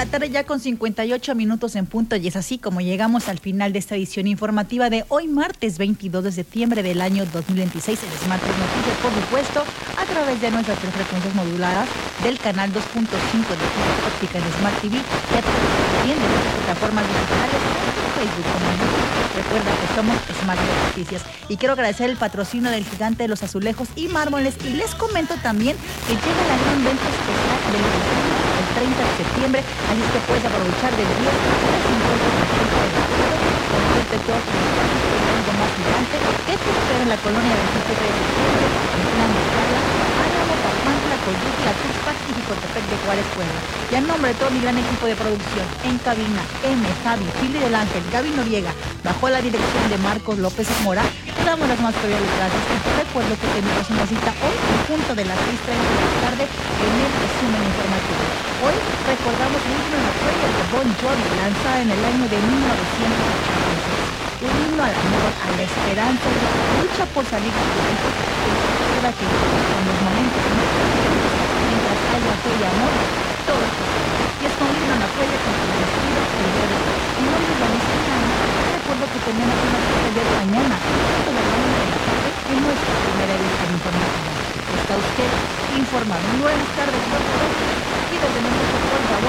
la tarde ya con 58 minutos en punto y es así como llegamos al final de esta edición informativa de hoy martes 22 de septiembre del año 2026 en Smart 3 Noticias, por supuesto, a través de nuestras 3 frecuencias moduladas del canal 2.5 de fibra óptica en Smart TV y a través también de nuestras plataformas digitales en Facebook como en YouTube. Recuerda que somos Smart Noticias y quiero agradecer el patrocinio del Gigante de los Azulejos y Mármoles y les comento también que llega la gran venta especial del 30 de septiembre, así es que puedes aprovechar del 10 al 50% de descuento con respecto a algo más gigante que te espera en la colonia 27 de septiembre, en Plan de Carla, Álamo, Papantla, Coyuca, Tuxpan y Jicotepec de Juárez, Puebla. Y a nombre de todo mi gran equipo de producción, en cabina, M, Javi, Fili del Ángel, Gaby Noriega, bajo la dirección de Marcos López Mora, te damos las más cordiales gracias y te recuerdo que tenemos una cita hoy en punto de las 6:30 de la tarde en el resumen informativo. Hoy recordamos el himno en la cuelga de Bon Jovi, lanzada en el año de 1986. Un himno al amor, a la esperanza y a la lucha por salir adelante. Recuerda que en los momentos más difíciles, mientras haya fe y amor, todo es posible. Y es con himno en la cuelga con que me despido el día de hoy. Mi nombre es Valentina. Recuerdo que tenemos una cita el día de mañana, a las 9 de la tarde, en nuestra primera edición informativa. Está usted informado. Buenas tardes, por favor. Y desde nuestro por favor.